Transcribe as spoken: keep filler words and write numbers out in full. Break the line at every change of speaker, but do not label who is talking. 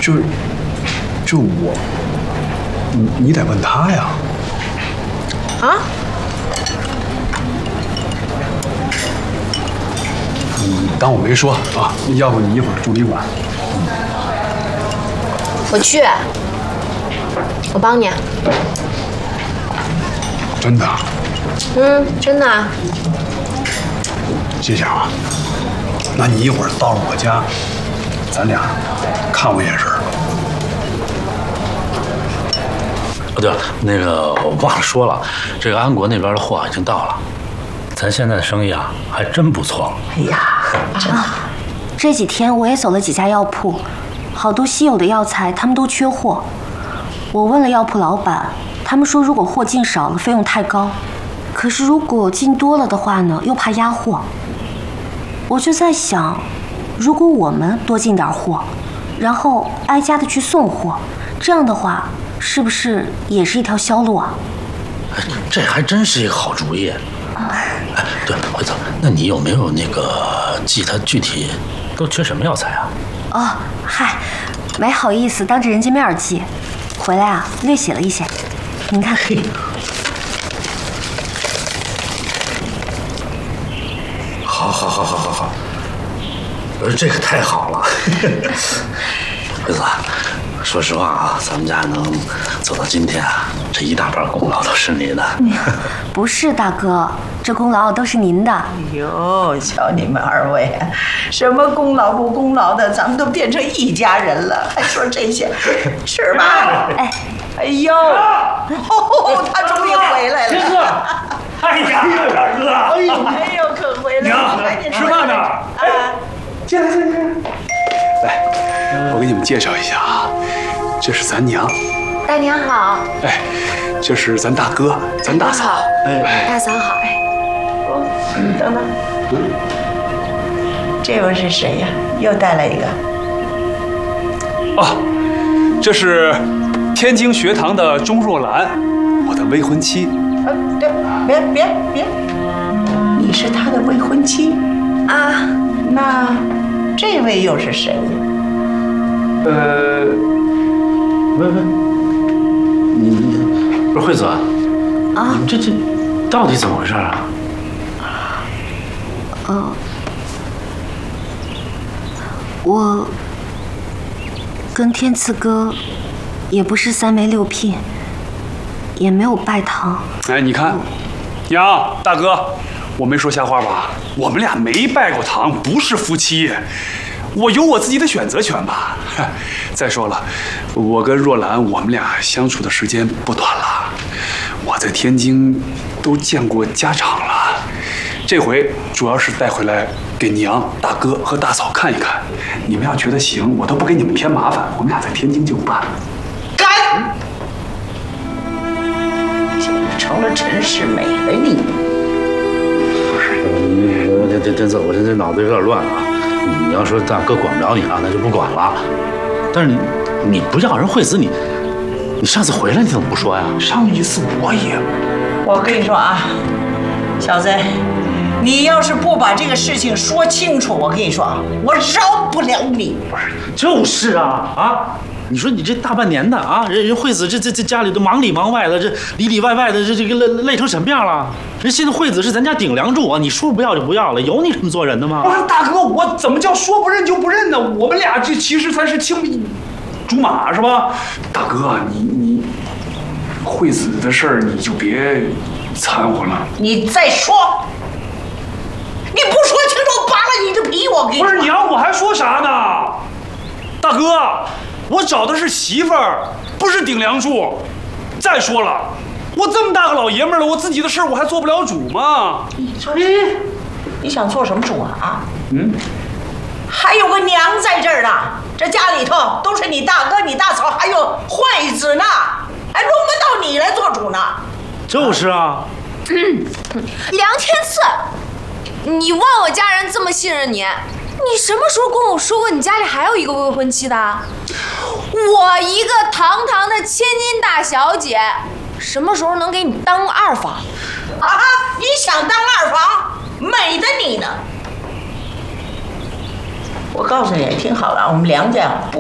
就就我，你你得问他呀。
啊？
你当我没说啊？要不你一会儿住旅馆。
我去，我帮你。
真的？
嗯，真的。
谢谢啊。那你一会儿到了我家，咱俩看我眼神。
哦，对了，那个我忘了说了，这个安国那边的货已经到了，咱现在的生意啊还真不错。
哎呀，真好。
这几天我也走了几家药铺，好多稀有的药材他们都缺货。我问了药铺老板，他们说如果货进少了，费用太高；可是如果进多了的话呢，又怕压货。我就在想，如果我们多进点货，然后挨家的去送货，这样的话，是不是也是一条销路啊？
哎，这还真是一个好主意。哎，对了，惠子，那你有没有那个记他具体都缺什么药材啊？
哦，嗨，没好意思当着人家面记，回来啊略写了一些，您看。嘿，
好，好，好，好，好，好。呃，这个太好了。惠子，说实话啊，咱们家能走到今天啊，这一大半功劳都是你的。
不是大哥，这功劳都是您的。哎
呦，瞧你们二位，什么功劳不功劳的，咱们都变成一家人了，还说这些，是吧？哎，哎呦，哦，他终于回来了。
天哥，哎呀，二哥，
哎呦，哎呦，可回来了！
娘，吃饭呢？哎，
进来，进来，进来。来，我给你们介绍一下啊，这是咱娘。
大娘好。
哎，这是咱大哥，咱大嫂。
哎，大嫂好。哎，
哦，你等等，这位是谁呀？又带来一个。
哦，这是天津学堂的钟若兰，我的未婚妻。
啊，对，别别别，你是他的未婚妻啊？那这位又是谁呀？
呃，
喂喂，你你不是惠子啊？你们这这到底怎么回事啊？
呃，我跟天赐哥也不是三媒六聘，也没有拜堂。
哎，你看，娘，大哥，我没说瞎话吧？我们俩没拜过堂，不是夫妻。我有我自己的选择权吧。再说了，我跟若兰，我们俩相处的时间不短了。我在天津都见过家长了，这回主要是带回来给娘、大哥和大嫂看一看。你们要觉得行，我都不给你们添麻烦，我们俩在天津就办。
干！现在成了陈世美了你。
不是，我这这这我这这脑子有点乱啊。你要说大哥管不着你啊，那就不管了。但是你你不要人惠子，你你上次回来你怎么不说呀？
上一次我也……
我跟你说啊，小子，你要是不把这个事情说清楚，我跟你说啊，我饶不了你。
不是，就是啊啊！你说你这大半年的啊，人人惠子这这这家里都忙里忙外的，这里里外外的，这这个累累成什么样了？人现在惠子是咱家顶梁柱啊，你说不要就不要了，有你这么做人的吗？
不是大哥，我怎么叫说不认就不认呢？我们俩这其实才是青梅竹马，是吧？大哥，你你惠子的事儿你就别掺和了。
你再说，你不说清楚，我扒了你的皮！我跟你说，
不是娘，我还说啥呢？大哥，我找的是媳妇儿，不是顶梁柱。再说了，我这么大个老爷们了，我自己的事儿我还做不了主吗？
你说你你想做什么主啊？啊？
嗯，
还有个娘在这儿呢，这家里头都是你大哥、你大嫂，还有惠子呢，还轮不到你来做主呢。
就是啊。
嗯，梁天赐，你忘我家人这么信任你，你什么时候跟我说过你家里还有一个未婚妻的？我一个堂堂的千金大小姐，什么时候能给你当二房？
啊，你想当二房，美的你呢！我告诉你，听好了，我们梁家不